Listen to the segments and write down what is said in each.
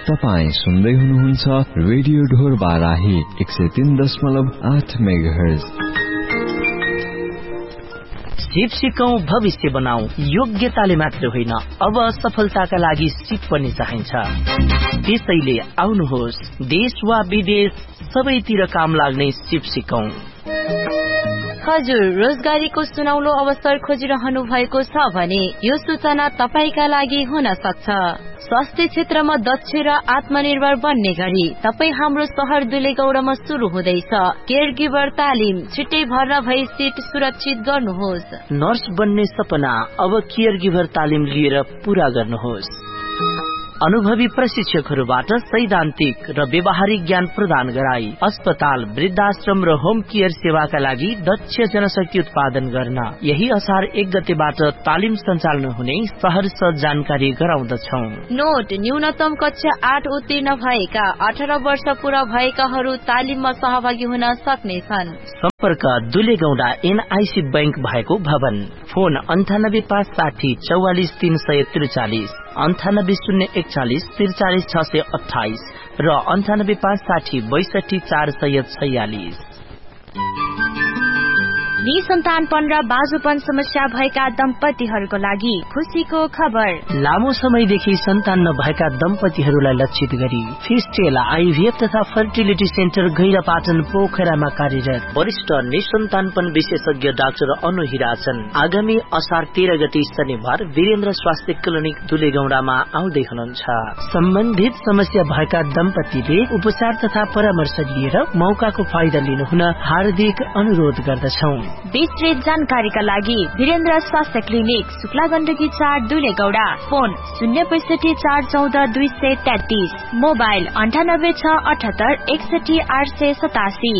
तपाईं सुन्दै हुनुहुन्छ रेडियो ढोर बाराही 103.8 मेगाहर्ज। सिप सिकौं भविष्य बनाऊ, योग्यताले मात्र होइन अब सफलताका लागि सिप पनि चाहिन्छ। त्यसैले आउनुहोस्, देश वा विदेश सबैतिर काम लाग्ने सिप सिकौं। हजुर, रोजगारीको सुनौलो अवसर खोजिरहनु भएको छ भने यो सूचना तपाईका लागि हुन सक्छ। स्वास्थ्य क्षेत्रमा दक्ष र आत्मनिर्भर बन्ने गरी तपाई हाम्रो शहर दुलेगौडामा सुरु हुँदैछ केयर गिभर तालिम। छिट्टै भर्ना भई सिट सुरक्षित गर्नुहोस्। नर्स बन्ने सपना अब केयर गिभर तालिम लिएर पूरा गर्नुहोस्। अनुभवी प्रशिक्षकहरूबाट सैद्धान्तिक र व्यवहारिक ज्ञान प्रदान गराई अस्पताल, वृद्धाश्रम र होम केयर सेवाका लागि दक्ष जनशक्ति उत्पादन गर्न यही असार 1 गतेबाट तालिम सञ्चालन हुने सहर्ष जानकारी गराउँदछौ। नोट, न्यूनतम कक्षा 8 उत्तीर्ण भएका 18 वर्ष पूरा भएकाहरू तालिममा सहभागी हुन सक्नेछन्। सम्पर्क दुलेगौडा एनआईसी बैंक भएको भवन। फोन 9856 44 343, 9801 43 628 र 9856 62 446। निसन्तानपन र बाजुपन समस्या भएका दम्पतिहरूको लागि खुसीको खबर। लामो समयदेखि सन्तान नभएका दम्पतिहरूलाई लक्षित गरी फिस्टेला आईभीएफ तथा फर्टिलिटी सेन्टर गैरापाटन पोखरामा कार्यरत वरिष्ठ निसन्तानपन विशेषज्ञ डाक्टर अनु हिराचन आगामी असार 13 गते शनिबार वीरेन्द्र स्वास्थ्य क्लिनिक दुलेगौडामा आउँदै हुनुहुन्छ। सम्बन्धित समस्या भएका दम्पतिले उपचार तथा परामर्श लिएर मौकाको फाइदा लिनुहुन हार्दिक अनुरोध गर्दछौं। विस्तृत जानकारीका लागि वीरेन्द्र स्वास्थ्य clinic, Shukla Gandaki 4 दुलेगौडा। Phone 065 414 233, mobile 98 678 61 887।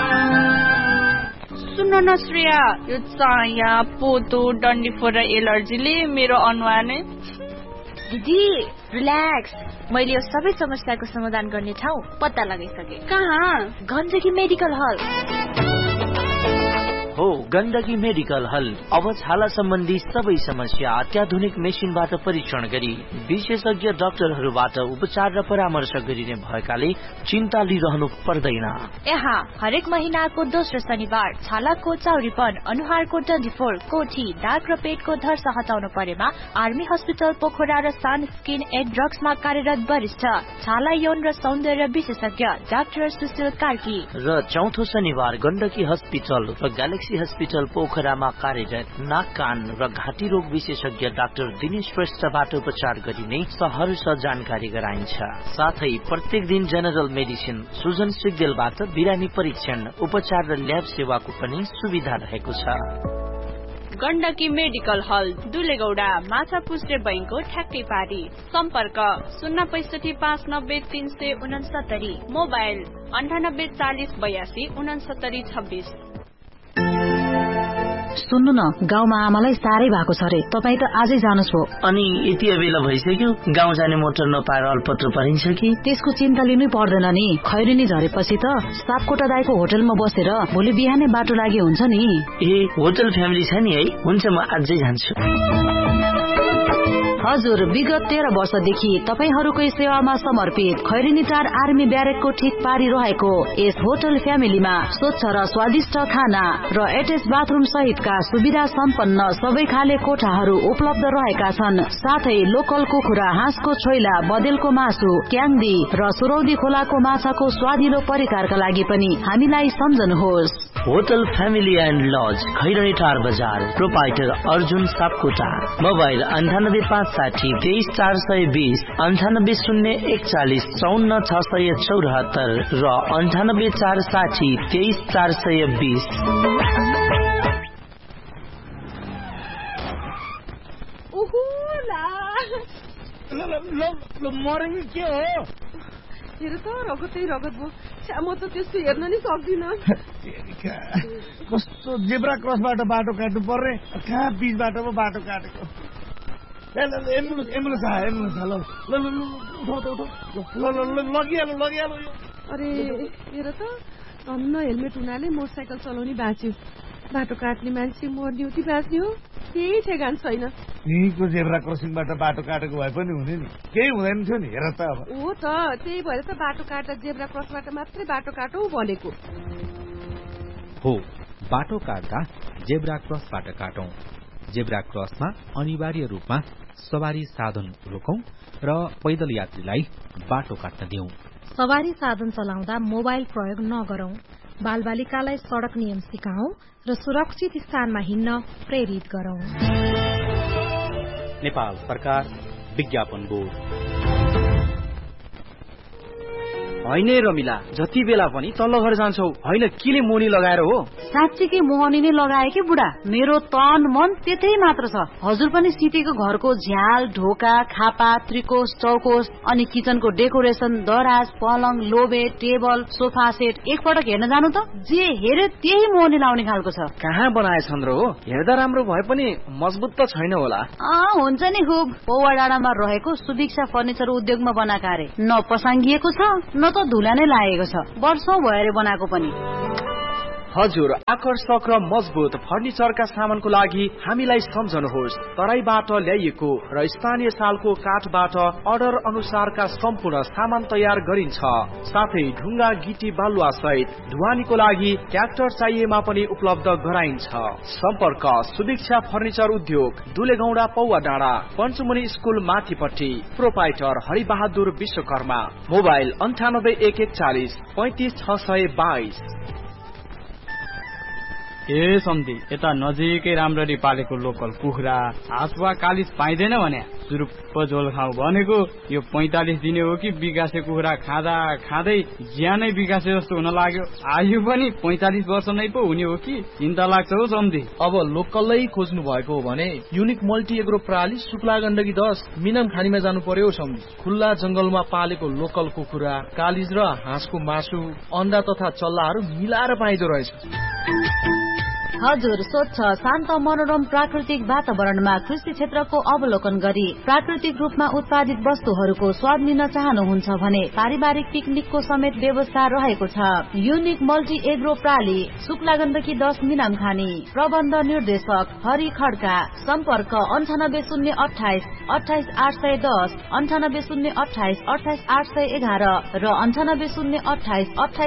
सुन्न न श्रेया, यो चाया पोतो डन्डीफोर र एलर्जीले मेरो अनुहार नै। दिदी रिल्याक्स, मैले यो सबै समस्याको समाधान गर्ने ठाउँ पत्ता लगाइसके। कहाँ? गण्डकी मेडिकल हल हो। गण्डकी मेडिकल हल अब छाला सम्बन्धी सबै समस्या अत्याधुनिक मेसिनबाट परीक्षण गरी विशेषज्ञ डाक्टरहरूबाट उपचार र परामर्श गरिने भएकाले चिन्ता लिइरहनु पर्दैन। यहाँ हरेक महिनाको दोस्रो शनिबार छालाको चाउरीपन, अनुहारको डन्डीफोर, कोठी, दाग र पेटको धर्सा हटाउनु परेमा आर्मी हस्पिटल पोखरा र सान स्किन एन्ड ड्रग्समा कार्यरत वरिष्ठ छाला, यौन र सौन्दर्य विशेषज्ञ डाक्टर सुशील कार्की र चौथो शनिबार गण्डकी हस्पिटल र ग्यालेक्सी हस्पिटल पोखरामा कार्यरत नाक, कान र घाँटी रोग विशेषज्ञ डाक्टर दिनेश श्रेष्ठबाट उपचार गरिने सहर्ष जानकारी गराइन्छ। साथै प्रत्येक दिन जेनरल मेडिसिन सुजन सिग्देलबाट बिरामी परीक्षण, उपचार र ल्याब सेवाको पनि सुविधा रहेको छ। गण्डकी मेडिकल हल दुलेगौडा, माछा पुष्टे बैंकको ठ्याक्कै पारी। सम्पर्क 065 590 369, मोबाइल 98 40 82 69 26। सुन्नु न, गाउँमा आमालाई साह्रै भएको छ रे, तपाई त आजै जानुस् हो। अनि यति बेला भइसक्यो, गाउँ जाने मोटर नपाएर अल्पत्र परिन्छ कि? त्यसको चिन्ता लिनै पर्दैन नि। खैरेनी झरेपछि त सापकोटा दाइको होटलमा बसेर भोलि बिहानै बाटो लागि हुन्छ नि। ए, होटल फ्यामिली छ नि है? हुन्छ, म आजै जान्छु। हजुर, विगत 13 वर्षदेखि तपाईहरूकै सेवामा समर्पित खैरेनी 4 आर्मी ब्यारेकको ठिक पारी रहेको यस होटल फ्यामिलीमा स्वच्छ र स्वादिष्ट खाना र एटेच बाथरुम सहितका सुविधा सम्पन्न सबै खाले कोठाहरू उपलब्ध रहेका छन्। साथै लोकल कुखुरा, हाँसको छोइला, बदेलको मासु, क्याङ्दी र सुरौदी खोलाको माछाको स्वादिलो परिकारका लागि पनि हामीलाई सम्झनुहोस्। Hotel family and lodge, Khairani 4 बजार, प्रोपाइटर अर्जुन सापकोटा। मोबाइल 98 23 420, 98 041 54 674 र 98 460 23 420। मरेङ के हो? हेर त, रगतै रगत भयो। म त त्यस्तो हेर्न नि सक्दिन। कस्तो जेब्रा क्रसबाट बाटो काट्नु पर्ने, कहाँ बीचबाट पो बाटो काटेको। एम्बुलेन्स आयो। अरे हेर त, धन्न हेलमेट हुनाले मोटरसाइकल चलाउने बाँच्यो। बाटो काट्ने मान्छे मर्ने हो कि बाँच्ने हो केही ठेगान छैन। यहीँको जेब्रा क्रसिङबाट बाटो काटेको भए पनि हुने नि, केही हुँदैन थियो नि। हेर त अब हो त, त्यही भएर त बाटो काट्दा जेब्रा क्रसबाट मात्रै बाटो काटौ भनेको हो। बाटो काट्दा जेब्रा क्रसबाट काटौं। जेब्रा क्रसमा अनिवार्य रूपमा सवारी साधन रोकौं र पैदल यात्रीलाई बाटो काट्न दिउँ। सवारी साधन चलाउँदा मोबाइल प्रयोग नगरौं। बालबालिकालाई सड़क नियम सिकाऊ र सुरक्षित स्थानमा हिँड्न प्रेरित गरौं। नेपाल सरकार विज्ञापन बोर्ड। होइन रमिला, जति बेला पनि तल्लो घर जान्छौ, होइन किले मोनी लगाएर हो? साँच्चीकै मोहनी नै लगाए कि बुढा, मेरो तन मन त्यतै मात्र छ। हजुर पनि सितेको घरको झ्याल, ढोका, खापा, त्रिकोष, चौकोष अनि किचनको डेकोरेसन, दराज, पलङ, लोबे, टेबल, सोफा सेट एकपटक हेर्न जानु त। जे हेरे त्यही मोहनी लाउने खालको छ। कहाँ बनाएछन् र हो? हेर्दा राम्रो भए पनि मजबुत त छैन होला। हुन्छ नि खुब। पौवा डाँडामा रहेको सुभिक्षा फर्निचर उद्योगमा बनाएको अरे। न पसाङ्गिएको छ न त धुला नै लागेको छ। वर्षौं भएर बनाएको पनि। हजुर, आकर्षक र मजबुत फर्निचरका सामानको लागि हामीलाई सम्झनुहोस्। तराईबाट ल्याइएको र स्थानीय सालको काठबाट अर्डर अनुसारका सम्पूर्ण सामान तयार गरिन्छ। साथै ढुङ्गा, गिटी, बालुवा सहित ढुवानीको लागि ट्र्याक्टर चाहिएमा पनि उपलब्ध गराइन्छ। सम्पर्क सुभिक्षा फर्निचर उद्योग, दुलेगौडा, पौवा डाँडा, पञ्चमुनि स्कुल माथिपट्टि। प्रोपाइटर हरिबहादुर विश्वकर्मा। मोबाइल 98 141 35 622। ए सम्धी, यता नजिकै राम्ररी पालेको लोकल कुखुरा, हास वा कालिस पाइँदैन भने सुरुप्प झोल खाऊ भनेको। यो 45 दिने हो कि विकासे कुखुरा खाँदा खाँदै ज्यानै विकासे जस्तो हुन लाग्यो। आयु पनि 45 वर्ष नै पो हुने हो कि चिन्ता लाग्छ हो सम्धी। अब लोकलै खोज्नु भएको हो भने युनिक मल्टी एग्रो प्रणाली शुक्ला गण्डकी 10 मिनम खानीमा जानु पर्यो सम्धी। खुल्ला जंगलमा पालेको लोकल कुखुरा, कालिज र हाँसको मासु, अन्डा तथा चल्लाहरू मिलाएर पाइदो रहेछ। हजुर, स्वच्छ शान्त मनोरम प्राकृतिक वातावरणमा कृषि क्षेत्रको अवलोकन गरी प्राकृतिक रूपमा उत्पादित वस्तुहरूको स्वाद लिन चाहनुहुन्छ भने पारिवारिक पिकनिकको समेत व्यवस्था रहेको छ। Unique multi agro प्राली, Shukla Gandaki 10 मिनाम खानी। प्रबन्ध निर्देशक हरि खड्का। सम्पर्क 98028 28810, 98028 28811 र 98028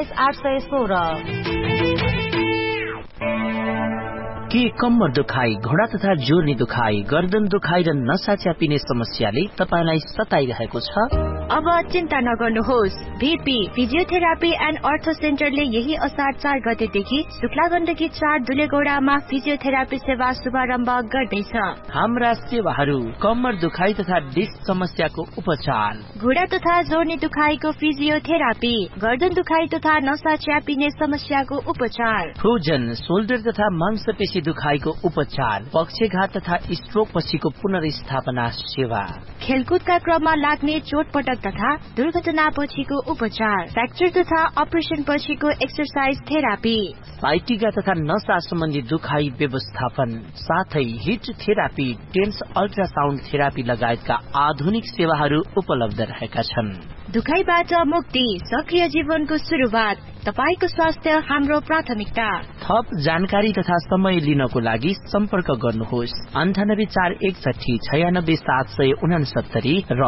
28816। के कम्मर दुखाइ, घोडा तथा जोर्नी दुखाइ, गर्दन दुखाइ र नसा च्यापिने समस्याले तपाईलाई सताइरहेको छ? अब चिन्ता नगर्नुहोस्। भीपी फिजियोथेरापी एन्ड अर्थो सेन्टरले यही असार 4 गतेदेखि शुक्ला गण्डकी 4 दुलेगौडामा फिजियोथेरापी सेवा शुभारम्भ गर्दैछ। हाम्रा सेवाहरू कम्मर दुखाइ तथा डिस्क समस्याको उपचार, घोडा तथा जोर्नी दुखाइको फिजियोथेरापी, गर्दन दुखाइ तथा नसा च्यापिने समस्याको उपचार, फ्रोजन शोल्डर तथा मांसपेशी दुखाइको उपचार, पक्षघात तथा स्ट्रोक पछिको पुनर्स्थापना सेवा, खेलकुदका क्रममा लाग्ने चोटपटक तथा दुर्घटना पछिको उपचार, फ्र्याक्चर तथा अपरेसन पछिको एक्सरसाइज थेरापी, साइटिका तथा नसा सम्बन्धी दुखाइ व्यवस्थापन, साथै hit therapy, tense ultrasound therapy लगायतका आधुनिक सेवाहरू उपलब्ध रहेका छन्। दुखाइबाट मुक्ति, सक्रिय जीवनको सुरुवात। तपाईको स्वास्थ्य हाम्रो प्राथमिकता। थप जानकारी तथा समय लिनको लागि सम्पर्क गर्नुहोस् 9841 96 769 र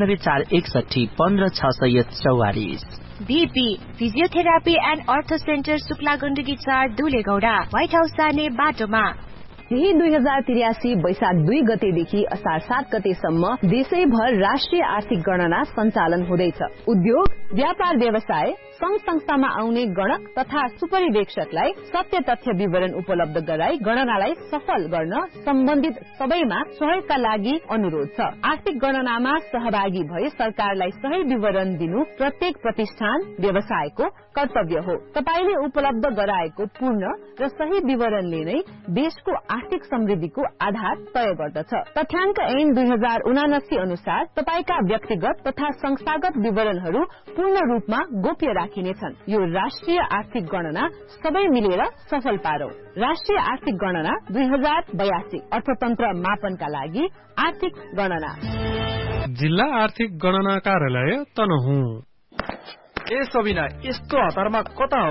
9841 15 644। बीपी फिजियोथेरापी एन्ड अर्थो centre Shukla Gandaki 4 दुलेगौडा, white house जाने बाटोमा। यही 2083 वैशाख 2 गतेदेखि असार 7 गतेसम्म देशैभर राष्ट्रिय आर्थिक गणना सञ्चालन हुँदैछ। उद्योग, व्यापार, व्यवसाय, संघ संस्थामा आउने गणक तथा सुपरिवेक्षकलाई सत्य तथ्य विवरण उपलब्ध गराई गणनालाई सफल गर्न सम्बन्धित सबैमा सहयोगका लागि अनुरोध छ। आर्थिक गणनामा सहभागी भई सरकारलाई सही विवरण दिनु प्रत्येक प्रतिष्ठान, व्यवसायको कर्तव्य हो। तपाईले उपलब्ध गराएको पूर्ण र सही विवरणले नै देशको आर्थिक समृद्धिको आधार तय गर्दछ। तथ्याङ्क ऐन 2079 अनुसार तपाईका व्यक्तिगत तथा संस्थागत विवरणहरू पूर्ण रूपमा गोप्य राखिनेछन्। यो राष्ट्रिय आर्थिक गणना सबै मिलेर सफल पारौं। राष्ट्रिय आर्थिक गणना 2082 अर्थतन्त्र मापनका लागि आर्थिक गणना। जिल्ला आर्थिक गणना कार्यालय तनहुँ। ए सबिना, यस्तो हतारमा कता हो?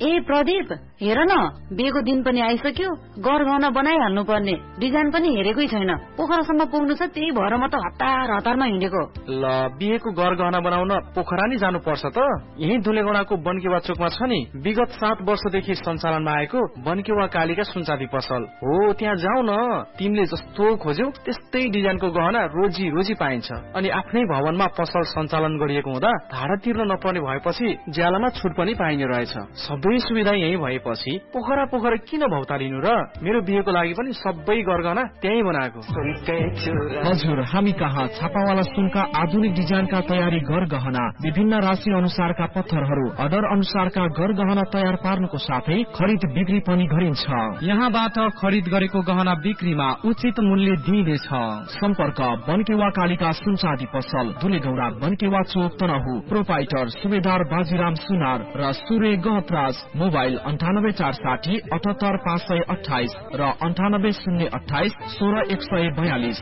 ए प्रदीप, हेर न, बिहेको दिन पनि आइसक्यो, गरगहना बनाइहाल्नु पर्ने। डिजाइन पनि हेरेकै छैन, पोखरासम्म पुग्नु छ, त्यही भएर म त हतारमा हिँडेको। ल, बिहेको गरगहना बनाउन पोखरा नि जानु पर्छ त? यही धुलेगौडाको बनकेवा चोकमा छ नि, विगत 7 वर्षदेखि सञ्चालनमा आएको बनकेवा कालीका सुनचाँदी पसल हो। त्यहाँ जाऊ न, तिमीले जस्तो खोज्यौ त्यस्तै डिजाइनको गहना रोजी पाइन्छ। अनि आफ्नै भवनमा पसल सञ्चालन गरिएको हुँदा भाडा तिर्न नपर्ने भएपछि ज्यालामा छुट पनि पाइने रहेछ। सबै सुविधा यही भएपछि पोखरा किन भौतालिनु र? मेरो बिहेको लागि पनि सबै गरगहना त्यही बनाएको। हजुर, हामी कहाँ छापावाला सुनका आधुनिक डिजाइनका तयारी गरगहना, विभिन्न राशि अनुसारका पत्थरहरू, अर्डर अनुसारका गरगहना तयार पार्नुको साथै खरिद बिक्री पनि गरिन्छ। यहाँबाट खरिद गरेको गहना बिक्रीमा उचित मूल्य दिइनेछ। सम्पर्क बनकेवा कालीका सुनचाँदी पसल, धुलेगौडा, बनकेवा चोक, तनहु। प्रोपाइटर सुबेदार बाजीराम सुनार र सूर्य गहतराज। मोबाइल 9846 78528 र 98028 16142।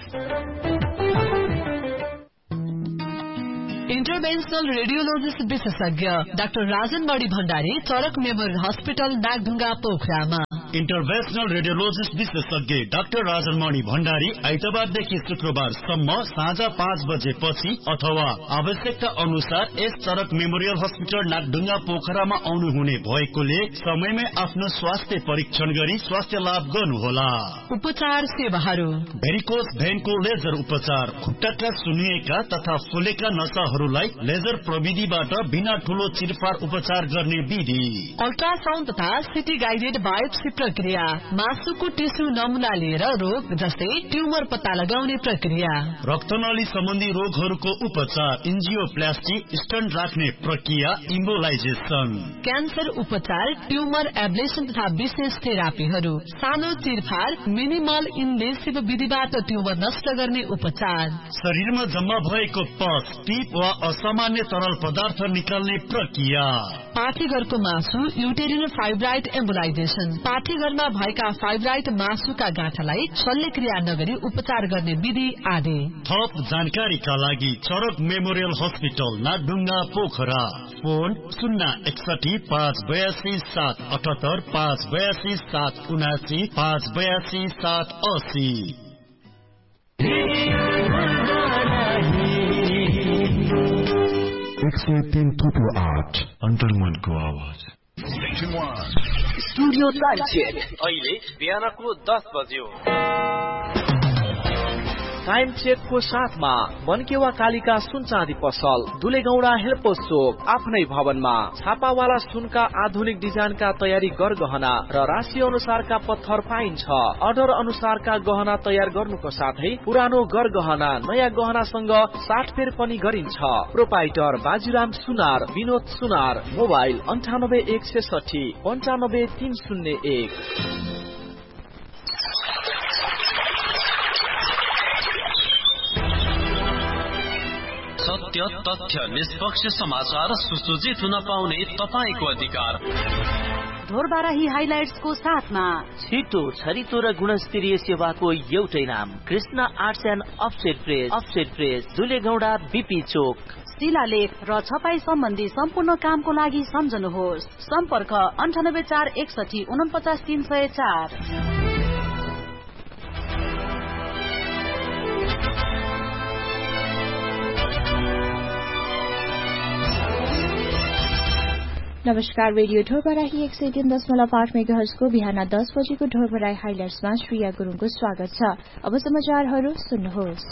इन्टरभेन्सनल रेडियोलोजिस्ट विशेषज्ञ डाक्टर राजन बडी भण्डारी, चरक मेमोरियल हस्पिटल, नागढुङ्गा, पोखरामा। इन्टरभेन्सनल रेडियोलोजिस्ट विशेषज्ञ डाक्टर राजन मणि भण्डारी आइतबारदेखि शुक्रबारसम्म साँझ 5 बजेपछि अथवा आवश्यकता अनुसार यस चरक मेमोरियल हस्पिटल नागढुङ्गा पोखरामा आउनुहुने भएकोले समयमै आफ्नो स्वास्थ्य परीक्षण गरी स्वास्थ्य लाभ गर्नुहोला। उपचार सेवाहरू: भेरिकोस भेनको लेजर उपचार, खुट्टाका सुन्निएका तथा फुलेका नसाहरूलाई लेजर प्रविधिबाट बिना ठूलो चिरफार उपचार गर्ने विधि। अल्ट्रासाउन्ड तथा सिटी गाइडेड बायोप्सी प्रक्रिया, मासुको टिस्यु नमुना लिएर रोग जस्तै ट्युमर पत्ता लगाउने प्रक्रिया। रक्तनली सम्बन्धी रोगहरूको उपचार, एन्जियोप्लास्टी, स्टन्ट राख्ने प्रक्रिया, इम्बोलाइजेसन। क्यान्सर उपचार, ट्युमर एब्लेसन तथा विशेष थेरापीहरू। सानो चिरफार, मिनिमल इन्भेसिभ विधिबाट ट्युमर नष्ट गर्ने उपचार। शरीरमा जम्मा भएको पस, टिप वा असामान्य तरल पदार्थ निकाल्ने प्रक्रिया। पाठीघरको मासु, युटेरिन फाइब्राइड एम्बोलाइजेसन। पाठीघरमा भएका फाइब्राइड मासुका गाँठालाई शल्यक्रिया नगरी उपचार गर्ने विधि आदि। थप जानकारीका लागि चरक memorial hospital, Nagdhunga, Pokhara. Phone 061 582 778 582 779 582 780। 103.8 अन्तर्मनको आवाज। स्टुडियो टाइम चेक अहिले बिहानको 10 बज्यो। टाइम चेकको साथमा बनकेवा कालीका सुनचाँदी पसल, धुलेगौडा हेल्पोस चोक, आफ्नै भवनमा छापावाला सुनका आधुनिक डिजाइनका तयारी गरगहना र राशि अनुसारका पत्थर पाइन्छ। अर्डर अनुसारका गहना तयार गर्नुको साथै पुरानो गरगहना नयाँ गहनासँग साटफेर पनि गरिन्छ। प्रोपाइटर बाजीराम सुनार, विनोद सुनार। मोबाइल 9816 95301। सत्य, तथ्य, निष्पक्ष समाचार सुसज्जित हुन पाउने तपाईको अधिकार। ढोरबाराही हाइलाइट्सको साथमा छिटो, छरितो र गुणस्तरीय सेवाको एउटै नाम, Krishna arts and offset press, धुलेगौडा, BP चोक। शिलालेख र छपाई सम्बन्धी सम्पूर्ण कामको लागि सम्झनुहोस्। सम्पर्क 98461 49304। नमस्कार, रेडियो ढोरबराही 103.8 मेगाहर्जको बिहान 10 बजेको ढोरबराही हाइलाइट्समा श्रेया गुरुङको स्वागत छ। अब समाचारहरू सुन्नुहोस्।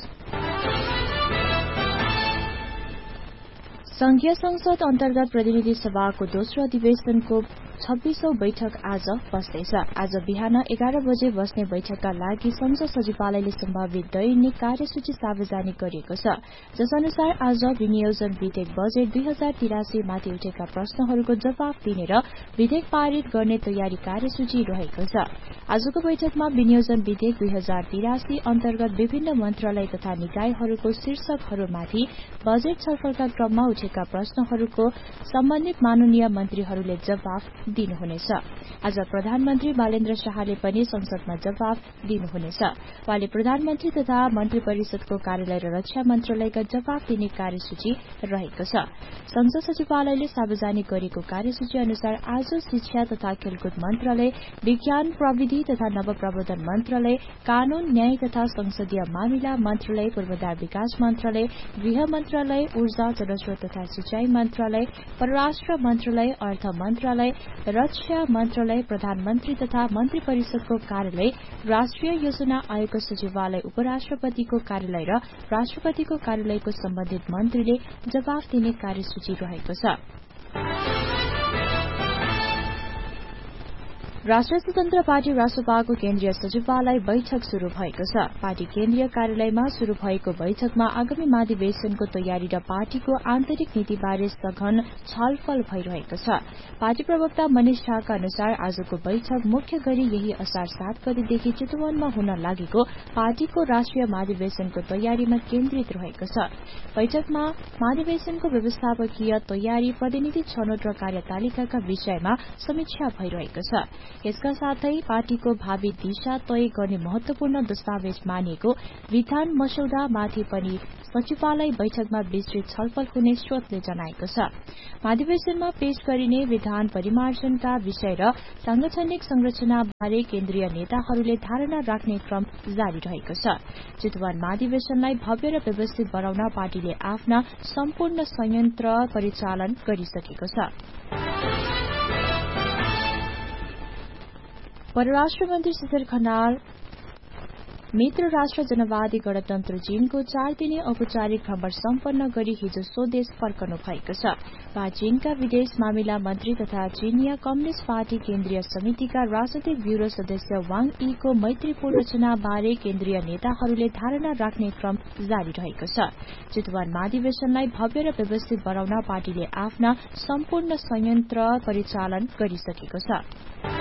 संघीय संसद अन्तर्गत प्रतिनिधि सभाको दोस्रो अधिवेशनको 26औं बैठक आज बस्दैछ। आज बिहान 11 बजे बस्ने बैठकका लागि संसद सचिवालयले सम्भावित दैनिक कार्यसूची सार्वजनिक गरिएको छ, जस अनुसार आज विनियोजन विधेयक बजेट 2083 माथि उठेका प्रश्नहरूको जवाब दिने र विधेयक पारित गर्ने तयारी कार्यसूची रहेको छ। आजको बैठकमा विनियोजन विधेयक 2083 अन्तर्गत विभिन्न मन्त्रालय तथा निकायहरूको शीर्षकहरूमाथि बजेट छलफलका क्रममा उठेका प्रश्नहरूको सम्बन्धित माननीय मन्त्रीहरूले जवाब दिनुहुनेछ। आज प्रधानमन्त्री बालेन्द्र शाहले पनि संसदमा जवाफ दिनुहुनेछ। उहाँले प्रधानमन्त्री तथा मन्त्री परिषदको कार्यालय र रक्षा मन्त्रालयका जवाफ दिने कार्यसूची रहेको छ। संसद सचिवालयले सार्वजनिक गरेको कार्यसूची अनुसार आज शिक्षा तथा खेलकुद मन्त्रालय, विज्ञान प्रविधि तथा नवप्रवर्धन मन्त्रालय, कानून न्याय तथा संसदीय मामिला मन्त्रालय, पूर्वाधार विकास मन्त्रालय, गृह मन्त्रालय, ऊर्जा जलस्रोत तथा सिंचाई मन्त्रालय, परराष्ट्र मन्त्रालय, अर्थ मन्त्रालय, रक्षा मन्त्रालय, प्रधानमन्त्री तथा मन्त्री परिषदको कार्यालय, राष्ट्रिय योजना आयोगको सचिवालय, उपराष्ट्रपतिको कार्यालय र राष्ट्रपतिको कार्यालयको सम्बन्धित मन्त्रीले जवाफ दिने कार्यसूची रहेको छ। राष्ट्रिय स्वतन्त्र पार्टी रासपाको केन्द्रीय सचिवालय बैठक शुरू भएको छ। पार्टी केन्द्रीय कार्यालयमा शुरू भएको बैठकमा आगामी महाधिवेशनको तयारी र पार्टीको आन्तरिक नीतिबारे सघन छलफल भइरहेको छ। पार्टी प्रवक्ता मनिष झाका अनुसार आजको बैठक मुख्य गरी यही असार 7 गतेदेखि चितवनमा हुन लागेको पार्टीको राष्ट्रिय महाधिवेशनको तयारीमा केन्द्रित रहेको छ। बैठकमा महाधिवेशनको व्यवस्थापकीय तयारी, प्रतिनिधि छनौट र कार्यतालिकाका विषयमा समीक्षा भइरहेको छ। यसका साथै पार्टीको भावी दिशा तय गर्ने महत्वपूर्ण दस्तावेज मानिएको विधान मसौदामाथि पनि सचिवालय बैठकमा विस्तृत छलफल हुने स्रोतले जनाएको छ। महाधिवेशनमा पेश गरिने विधान परिमार्जनका विषय र सांगठनिक संरचना बारे केन्द्रीय नेताहरूले धारणा राख्ने क्रम जारी रहेको छ। चितवन महाधिवेशनलाई भव्य र व्यवस्थित बनाउन पार्टीले आफ्ना सम्पूर्ण संयन्त्र परिचालन गरिसकेको छ। परराष्ट्र मन्त्री शिशिर खनाल मित्र राष्ट्र जनवादी गणतन्त्र चीनको 4 दिने औपचारिक भ्रमण सम्पन्न गरी हिजो स्वदेश फर्कनु भएको छ। चीनका विदेश मामिला मन्त्री तथा चीनिया कम्युनिष्ट पार्टी केन्द्रीय समितिका राजनैतिक ब्यूरो सदस्य वाङ यीको मैत्रीपूर्ण चुनावबारे केन्द्रीय नेताहरूले धारणा राख्ने क्रम जारी रहेको छ। चितवन महाधिवेशनलाई भव्य र व्यवस्थित बनाउन पार्टीले आफ्ना सम्पूर्ण संयन्त्र परिचालन गरिसकेको छ।